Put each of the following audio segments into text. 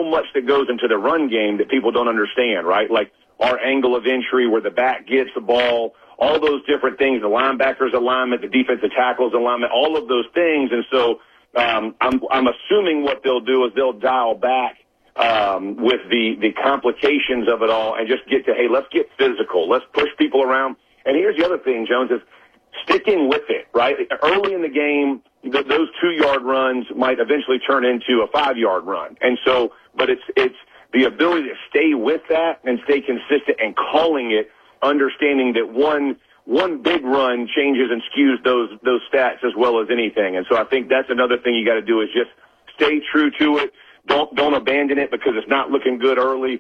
much that goes into the run game that people don't understand, right? Like our angle of entry, where the back gets the ball, all those different things, the linebackers alignment, the defensive tackles alignment, all of those things. And so I'm assuming what they'll do is they'll dial back with the complications of it all and just get to, hey, let's get physical. Let's push people around. And here's the other thing, Jones, is sticking with it, right? Early in the game, those 2-yard runs might eventually turn into a 5-yard run. And so, but it's the ability to stay with that and stay consistent and calling it, understanding that one big run changes and skews those stats as well as anything. And so I think that's another thing you got to do is just stay true to it. Don't abandon it because it's not looking good early.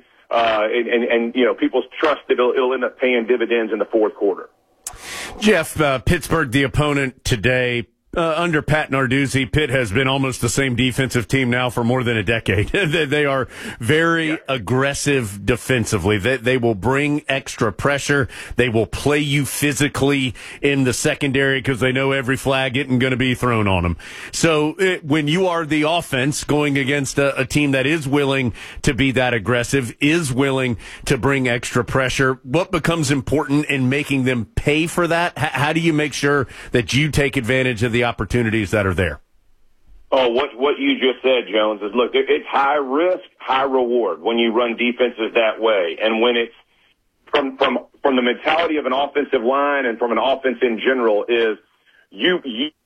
And you know, people's trust that it'll end up paying dividends in the fourth quarter. Jeff, Pittsburgh, the opponent today. Under Pat Narduzzi, Pitt has been almost the same defensive team now for more than a decade. They are very aggressive defensively. They will bring extra pressure. They will play you physically in the secondary because they know every flag isn't going to be thrown on them. So when you are the offense going against a team that is willing to be that aggressive, is willing to bring extra pressure, what becomes important in making them pay for that? How do you make sure that you take advantage of the opportunities that are there? Oh, what you just said, Jones, is look, it's high risk, high reward when you run defenses that way. And when it's from the mentality of an offensive line and from an offense in general is you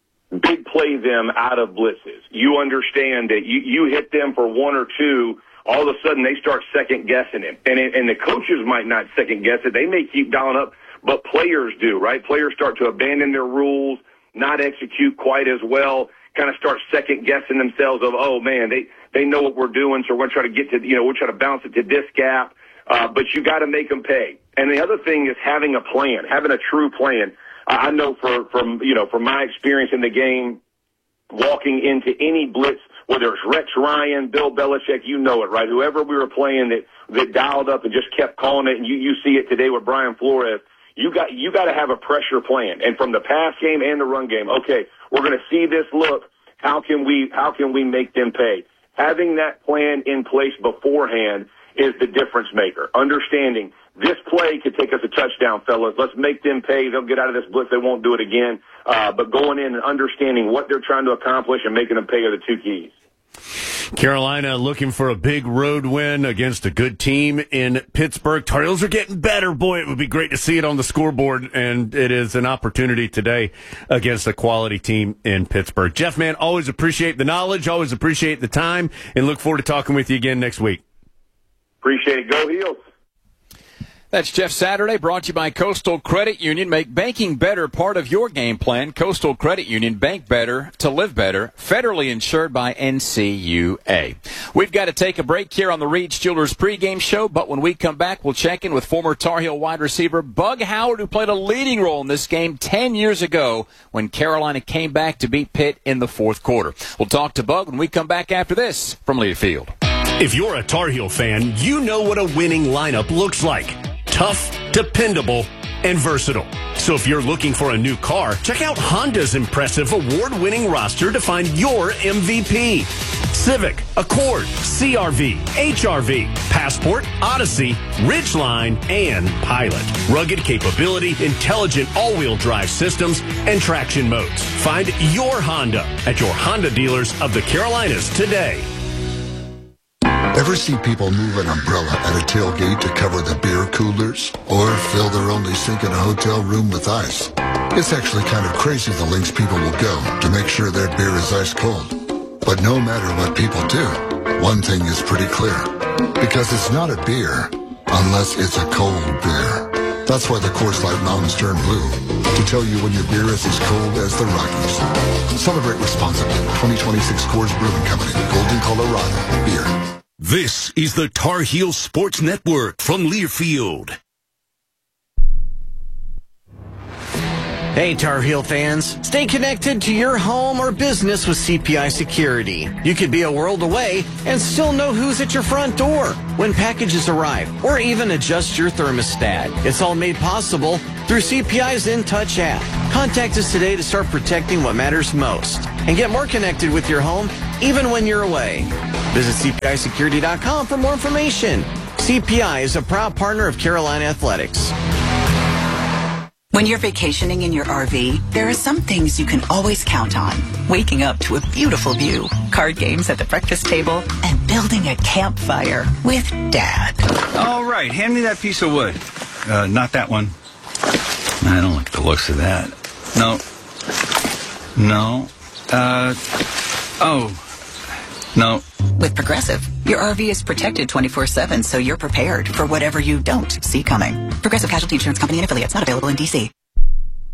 big play them out of blitzes. You understand that you hit them for 1 or 2, all of a sudden they start second guessing it. And the coaches might not second guess it. They may keep dialing up, but players do, right? Players start to abandon their rules, not execute quite as well, kind of start second guessing themselves of, oh man, they know what we're doing, so we're going to try to get to, we'll try to bounce it to this gap, but you got to make them pay. And the other thing is having a plan, having a true plan. I know from my experience in the game, walking into any blitz, whether it's Rex Ryan, Bill Belichick, you know it, right? Whoever we were playing that dialed up and just kept calling it, and you see it today with Brian Flores. You got to have a pressure plan, and from the pass game and the run game. Okay, we're going to see this look. How can we make them pay? Having that plan in place beforehand is the difference maker. Understanding this play could take us a touchdown, fellas. Let's make them pay. They'll get out of this blitz. They won't do it again. But going in and understanding what they're trying to accomplish and making them pay are the two keys. Carolina looking for a big road win against a good team in Pittsburgh. Tar Heels are getting better. Boy, it would be great to see it on the scoreboard, and it is an opportunity today against a quality team in Pittsburgh. Jeff, man, always appreciate the knowledge, always appreciate the time, and look forward to talking with you again next week. Appreciate it. Go Heels. That's Jeff Saturday, brought to you by Coastal Credit Union. Make banking better part of your game plan. Coastal Credit Union, bank better to live better. Federally insured by NCUA. We've got to take a break here on the Reed's Jewelers pregame show, but when we come back, we'll check in with former Tar Heel wide receiver Bug Howard, who played a leading role in this game 10 years ago when Carolina came back to beat Pitt in the fourth quarter. We'll talk to Bug when we come back after this from Learfield. If you're a Tar Heel fan, you know what a winning lineup looks like. Tough, dependable, and versatile. So if you're looking for a new car, check out Honda's impressive award-winning roster to find your MVP. Civic, Accord, CR-V, HR-V, Passport, Odyssey, Ridgeline, and Pilot. Rugged capability, intelligent all-wheel drive systems, and traction modes. Find your Honda at your Honda dealers of the Carolinas today. Ever see people move an umbrella at a tailgate to cover the beer coolers? Or fill their only sink in a hotel room with ice? It's actually kind of crazy the lengths people will go to make sure their beer is ice cold. But no matter what people do, one thing is pretty clear. Because it's not a beer unless it's a cold beer. That's why the Coors Light Mountains turn blue. To tell you when your beer is as cold as the Rockies. Celebrate responsibly. 2026 Coors Brewing Company. Golden, Colorado. Beer. This is the Tar Heel Sports Network from Learfield. Hey, Tar Heel fans. Stay connected to your home or business with CPI Security. You could be a world away and still know who's at your front door when packages arrive, or even adjust your thermostat. It's all made possible through CPI's InTouch app. Contact us today to start protecting what matters most and get more connected with your home even when you're away. Visit CPIsecurity.com for more information. CPI is a proud partner of Carolina Athletics. When you're vacationing in your RV, there are some things you can always count on. Waking up to a beautiful view, card games at the breakfast table, and building a campfire with Dad. All right, hand me that piece of wood. Not that one. I don't like the looks of that. No. No. With Progressive, your RV is protected 24/7, so you're prepared for whatever you don't see coming. Progressive Casualty Insurance Company and affiliates, not available in D.C.